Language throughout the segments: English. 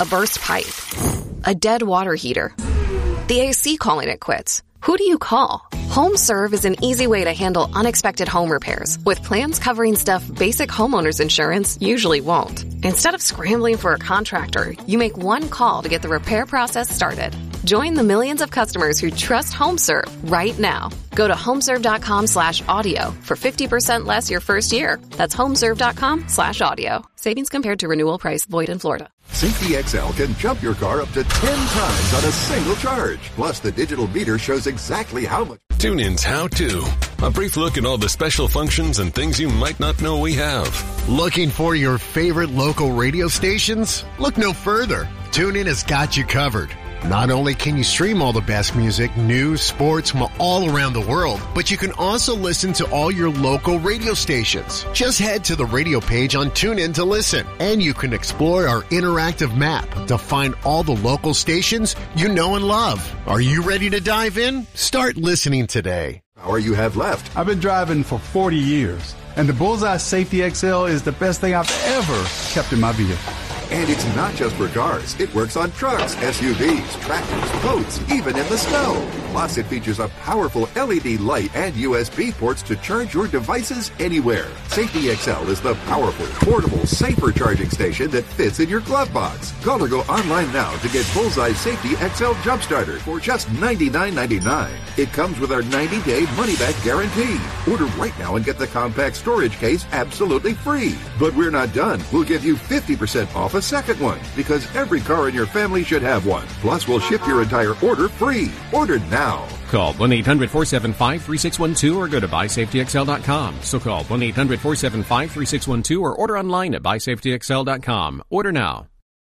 a burst pipe, a dead water heater, the AC calling it quits. Who do you call? HomeServe is an easy way to handle unexpected home repairs with plans covering stuff basic homeowners insurance usually won't. Instead of scrambling for a contractor, you make one call to get the repair process started. Join the millions of customers who trust HomeServe right now. Go to homeserve.com/audio for 50% less your first year. That's homeserve.com/audio. Savings compared to renewal price void in Florida. Safety XL can jump your car up to 10 times on a single charge. Plus, the digital meter shows exactly how much. TuneIn's How To. A brief look at all the special functions and things you might not know we have. Looking for your favorite local radio stations? Look no further. TuneIn has got you covered. Not only can you stream all the best music, news, sports from all around the world, but you can also listen to all your local radio stations. Just head to the radio page on TuneIn to listen, and you can explore our interactive map to find all the local stations you know and love. Are you ready to dive in? Start listening today. Power you have left. I've been driving for 40 years, and the Bullseye Safety XL is the best thing I've ever kept in my vehicle. And it's not just for cars. It works on trucks, SUVs, tractors, boats, even in the snow. Plus, it features a powerful LED light and USB ports to charge your devices anywhere. Safety XL is the powerful, portable, safer charging station that fits in your glove box. Call or go online now to get Bullseye Safety XL Jump Starter for just $99.99. It comes with our 90-day money-back guarantee. Order right now and get the compact storage case absolutely free. But we're not done. We'll give you 50% off a second one, because every car in your family should have one. Plus, we'll ship your entire order free. Order now. Call 1-800-475-3612 or go to buysafetyxl.com. So call 1-800-475-3612 or order online at buysafetyxl.com. Order now.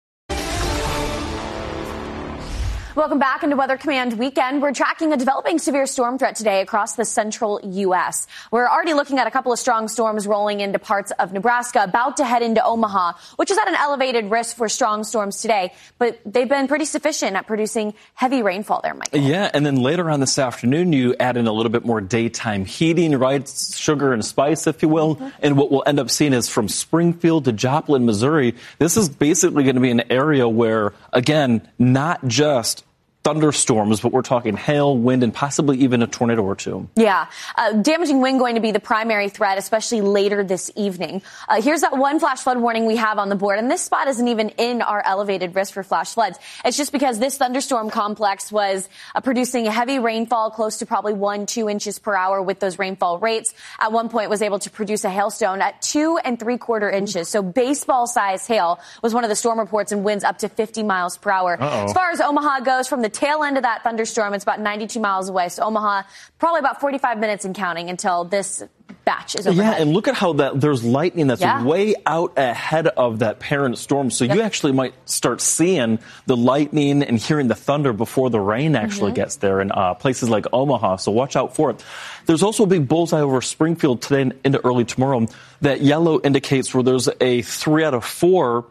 Welcome back into Weather Command Weekend. We're tracking a developing severe storm threat today across the central U.S. We're already looking at a couple of strong storms rolling into parts of Nebraska, about to head into Omaha, which is at an elevated risk for strong storms today. But they've been pretty sufficient at producing heavy rainfall there, Michael. Yeah, and then later on this afternoon, you add in a little bit more daytime heating, right? Sugar and spice, if you will. Mm-hmm. And what we'll end up seeing is from Springfield to Joplin, Missouri, this is basically going to be an area where, again, not just thunderstorms, but we're talking hail, wind, and possibly even a tornado or two. Yeah. Damaging wind going to be the primary threat, especially later this evening. Here's that one flash flood warning we have on the board. And this spot isn't even in our elevated risk for flash floods. It's just because this thunderstorm complex was producing a heavy rainfall close to probably 1-2 inches per hour with those rainfall rates. At one point was able to produce a hailstone at 2 3/4 inches. So baseball size hail was one of the storm reports, and winds up to 50 miles per hour. Uh-oh. As far as Omaha goes, from the tail end of that thunderstorm, it's about 92 miles away. So Omaha, probably about 45 minutes and counting until this batch is overhead. Yeah, and look at how there's lightning that's way out ahead of that parent storm. So you actually might start seeing the lightning and hearing the thunder before the rain actually gets there in places like Omaha. So watch out for it. There's also a big bullseye over Springfield today and into early tomorrow. That yellow indicates where there's a 3 out of 4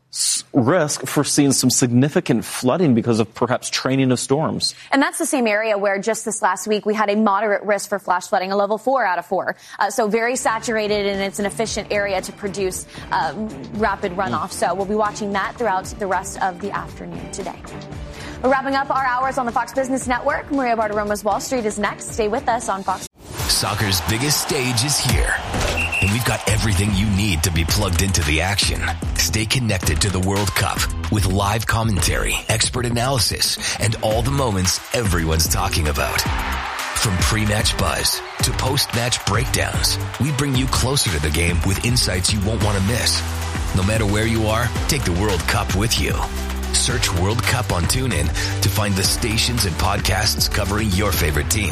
risk for seeing some significant flooding because of perhaps training of storms. And that's the same area where just this last week we had a moderate risk for flash flooding, a level 4 out of 4. So very saturated, and it's an efficient area to produce rapid runoff. So we'll be watching that throughout the rest of the afternoon today. We're wrapping up our hours on the Fox Business Network. Maria Bartiromo's Wall Street is next. Stay with us on Fox. Soccer's biggest stage is here, and we've got everything you need to be plugged into the action. Stay connected to the World Cup with live commentary, expert analysis, and all the moments everyone's talking about. From pre-match buzz to post-match breakdowns, we bring you closer to the game with insights you won't want to miss. No matter where you are, take the World Cup with you. Search World Cup on TuneIn to find the stations and podcasts covering your favorite team.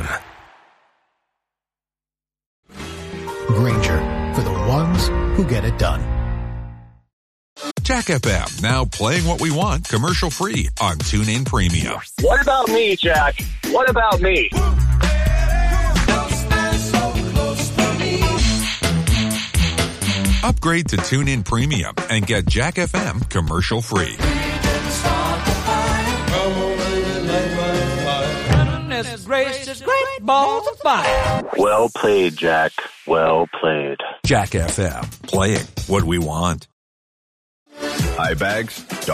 Grainger, for the ones who get it done. Jack FM, now playing what we want commercial-free on TuneIn Premium. What about me, Jack? What about me? Upgrade to TuneIn Premium and get Jack FM commercial-free. Gracious, great balls of fire. Well played, Jack. Well played. Jack FM, playing what we want. iBags.